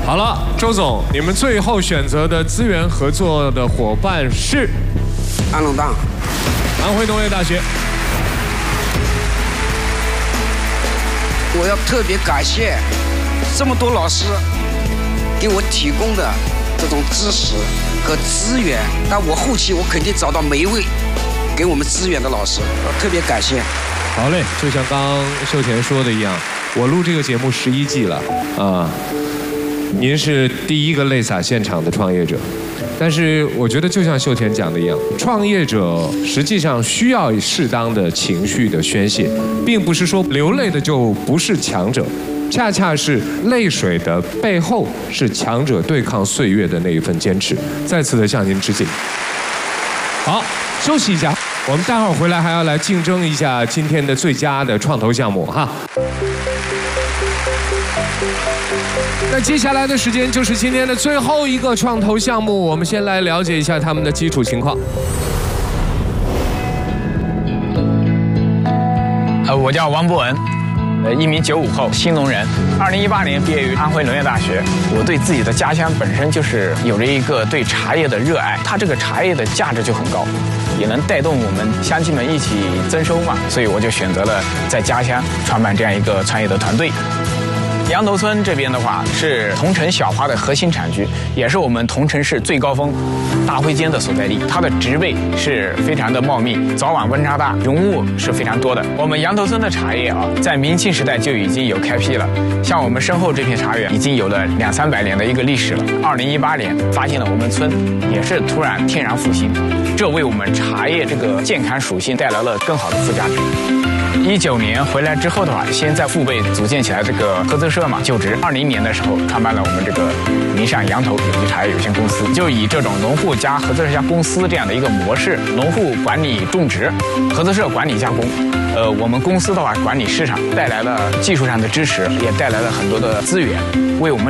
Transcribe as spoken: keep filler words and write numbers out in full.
好了，周总，你们最后选择的资源合作的伙伴是安龙荡， 安徽农业大学。 我要特别感谢这么多老师给我提供的这种知识和资源，但我后期我肯定找到每一位给我们资源的老师，我特别感谢。 好嘞，就像刚刚秀田说的一样，我录这个节目十一季了啊，您是第一个泪洒现场的创业者。但是我觉得就像秀田讲的一样，创业者实际上需要适当的情绪的宣泄，并不是说流泪的就不是强者，恰恰是泪水的背后是强者对抗岁月的那一份坚持。再次的向您致敬。好，休息一下，我们待会儿回来还要来竞争一下今天的最佳的创投项目哈。那接下来的时间就是今天的最后一个创投项目，我们先来了解一下他们的基础情况。 呃，我叫王博文，呃，一名九五后新农人，二零一八年毕业于安徽农业大学。我对自己的家乡本身就是有着一个对茶叶的热爱，它这个茶叶的价值就很高，也能带动我们乡亲们一起增收嘛，所以我就选择了在家乡创办这样一个创业的团队。羊头村这边的话是桐城小花的核心产区，也是我们桐城市最高峰大灰间的所在地。它的植被是非常的茂密，早晚温差大，溶物是非常多的。我们羊头村的茶叶啊，在明清时代就已经有开辟了。像我们身后这片茶园，已经有了两三百年的一个历史了。二零一八年发现了我们村也是突然天然复兴，这为我们茶叶这个健康属性带来了更好的附加值。一九年回来之后的话，先在父辈组建起来这个合资社嘛，就职。二零年的时候创办了我们这个名上羊头有机茶叶有限公司，就以这种农户加合资社加公司这样的一个模式，农户管理种植，合资社管理加工。呃，我们公司的话管理市场，带来了技术上的支持，也带来了很多的资源，为我们